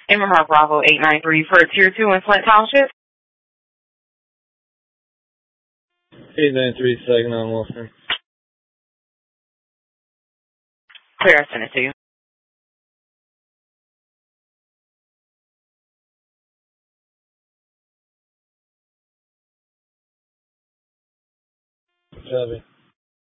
Emerald Bravo 893 for Tier 2 in Flint Township. 893 second on Wilson. Clear, I'll send it to you. Copy.